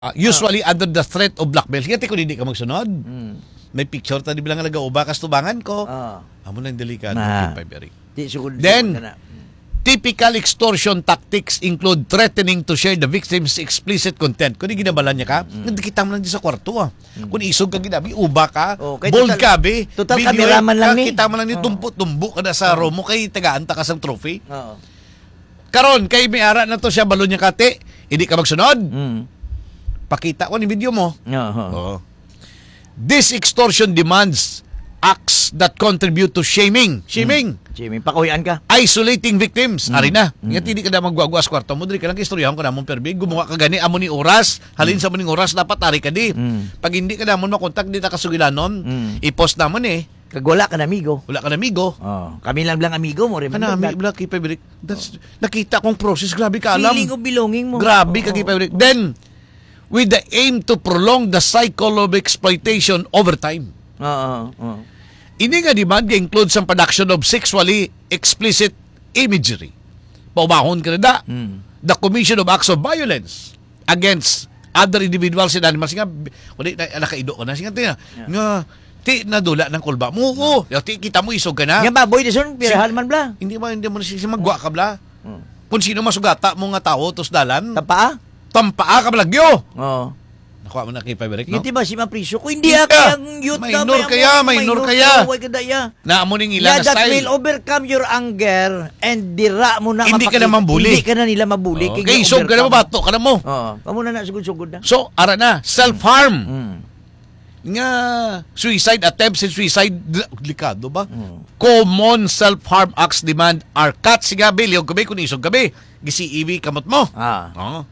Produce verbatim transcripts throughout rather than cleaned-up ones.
Uh, usually under the threat of blackmail. Kaya ko hindi ka magsunod. Mm. May picture ta di bilang nag-auba kas tubangan ko. Ah. Amo nang delikado Na. kay Eric. Di sugod. Then, sugod na. Typical extortion tactics include threatening to share the victim's explicit content. Kung di ginabalan niya ka, mm. nakita mo lang di sa kwarto. Ah. Mm. Kung isog ka ginabi, uba ka, oh, bold total, ka, be. Total kameraman lang ni. Kita mo lang ni oh. tumpo-tumbo ka na sa oh. romo kay tagaan ta ka sang trophy. Oo. Karon kay may ara na to siya balon niya kate, hindi ka magsunod. Mm. Pakita ko ni video mo. Oo. Oh. This extortion demands acts that contribute to shaming. Shaming. Mm. Shaming. Pakuyan ka. Isolating victims. Mm. Ari na. Mm. Nga hindi ka na magwagwas kwarto mo. Diri ka lang istoryahan ko na mong perbig. Gumawa ka gani. Amo ni oras. Halin mm. sa muning oras. Dapat ari ka di. Mm. Pag hindi ka na mo makontak, di na kasugilanon. Mm. I-post naman eh. Kag wala ka na amigo. Wala ka na amigo. Oh. Kami lang lang amigo mo. Kana, amigo lang kay Pebrick. That's, nakita kong process. Grabe ka alam. Feeling of belonging mo. Grabe oh. ka kay Pebrick. Then, with the aim to prolong the cycle of exploitation over time. Oo. Oo. Ini nga demand includes ang production of sexually explicit imagery. Paumahon ka na da. Mm. The commission of acts of violence against other individuals and animals. Nga, wala na, nakaido ka na. Nga, tina, Yeah. nga, ti, nadula ng kulba mo. Oo. Yeah. Ti, kita mo, isog ka na. Nga ba, boy, deson, pirahan man bla. Hindi mo, hindi mo na siya magwa ka bla. Mm. Kung sino masugata mo nga tao, tos dalan. Tapa? Tampaa ka balagyo. Oo. Nakuha mo na kay Pabrik, No? no? Hindi ba si Mapriso? Kung hindi Hindi ka, ka. kayang youth Minor ka, kaya, minor kaya. Huwag ka daya. Naamo ning ilang Yeah, that style. will overcome your anger and dira mo na Hindi ka mapakita- na mambuli. Hindi ka na nila mabuli. Oh, kay isog ka na mabato ka na mo. Oo. Kamu na na, sugod-sugod na. So, ara na, self-harm. Mm. Nga, suicide attempts and suicide, delikado ba? Mm. Common self-harm acts demand are cut si gabi, liyog gabi, kung isog gabi, gisi ibi kamot mo. Ah. Oh.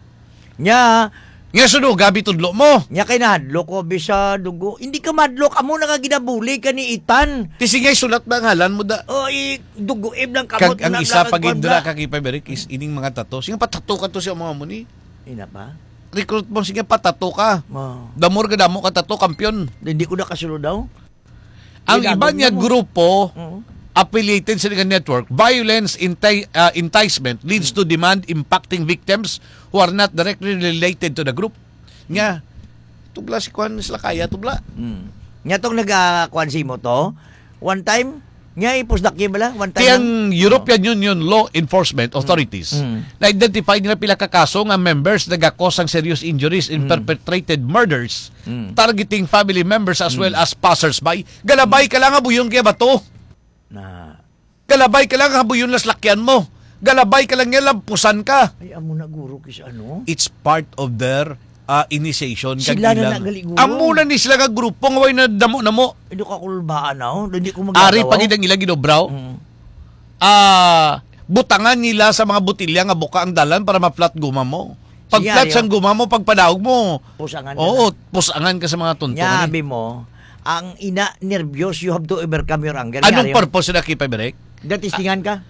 Nya, Nga suno, gabi tudlo mo. nya kay nahadlok ko bisa dugo. Hindi ka madlok, amo na ka ginabuli ka ni Itan. Tisingay sulat ba ang halan mo da? O, i, dugo, iblang kamot. Kag ang na- isa na- pagindra na- kag Pabrik is ining mga tato. Sige patato ka to siya mga mo ni. Ina pa? Recruit mo sige patato ka. Oh. Damor ka damo ka tato kampiyon. Hindi ko na kasunod daw. Ang Ginagod iba niya na mo. grupo Oo. affiliated sa mga network, violence enti- uh, enticement leads to demand impacting victims who are not directly related to the group. Nga, tubla si Kwan sila kaya, tubla. Mm. Nya tong nag-kwansi mo to, one time, nya ipusdak bala, one time. Tiyang European Union Law Enforcement Authorities Mm. na-identify nila pila kakaso nga members nagakos ang serious injuries in Mm. perpetrated murders Mm. targeting family members as well as passers-by. Galabay ka lang nga buyon kaya bato. Na, Galabay ka lang nga buyon las lakyan mo. Galabay ka lang nga lampusan ka. ay amo na guro kis ano? It's part of their uh, initiation. Sila na kagilang. nagaliguro. Amuna ni sila nga grupo nga way na damo na mo. Hindi ko kulbaan na, oh. Hindi ko magagawa. Ari pag ilang ilang ginobraw. Mm. Ah, butangan nila sa mga butilya nga buka ang dalan para ma-flat guma mo. Pag Sige, flat Ari, sang guma mo, pag padaog mo. Pusangan ka Oo, pusangan ka sa mga tuntungan. Nyabi mo, ang ina nervyos, you have to overcome your anger. Anong Nyari, purpose na kay Pabrik? Datistingan ka?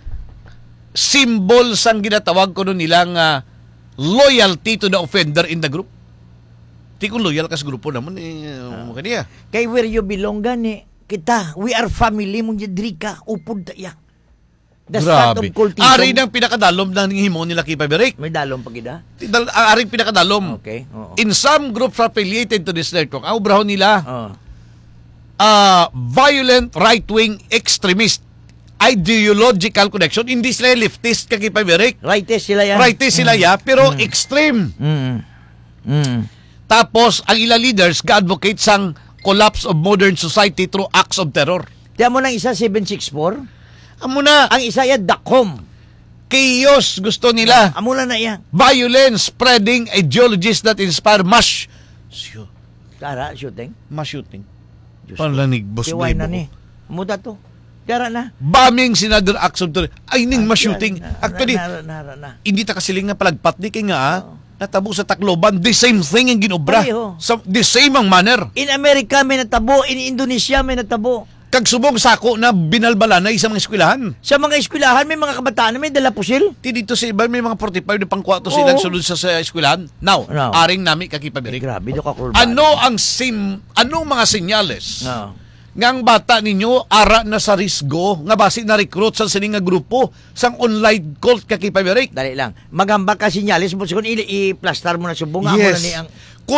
Symbol sang ginatawag ko nun nilang uh, loyalty to the offender in the group. Di kung loyal ka sa grupo naman, eh, uh, kaniya. Kay where you belong gani, kita, we are family mong yadri ka, upod tayo. The start of Grabe. cultism. Ari ng pinakadalom ng himo nila kay Pabrik. May dalong pagida? Aring pinakadalom. Okay. Oo. In some groups affiliated to this network, ang ubrahon nila, Oh. uh, violent right-wing extremist ideological connection. Hindi sila leftist kay Pabrik. Rightist sila yan. Rightist sila ya, pero extreme. Mm. Mm. Tapos, ang ilang leaders ga-advocate sang collapse of modern society through acts of terror. Tiyan mo ng isa, seven six four. Amo na, Ang isa yan, Dacom. chaos gusto nila. Amo na na yan. Violence, spreading ideologies that inspire mass Siyo, Tara, shooting. mass shooting. Diyos Panlanig, boss Tiway Bebo. na ni. Muda to. Tara na. Bombing, sinadar acts of terror. Ay, ning mass shooting. Na- Actually, na- na- na- na. hindi ta kasiling na palagpat di kay nga ah, natabo sa Tacloban, the same thing ang ginobra. Pareho. Sa, the same ang manner. In America may natabo, in Indonesia may natabo. Kag subong sako na binalbala na isang mga eskwelahan. Sa mga eskwelahan may mga kabataan na may dala pusil. Ti dito sa iba may mga forty-five na pangkwato Oo. silang sunod sa, sa eskwelahan. Now, Now. aring nami Eh, kakipabirik. grabe do ka kurban. Ano ang sim anong mga senyales No. nga ang bata ninyo ara na sa risgo nga basi na recruit sa sining nga grupo sang online cult kakipabirik? Dali lang. Magamba ka sinyalis mo siguro i-plaster mo na subong nga mo Yes. na ni ang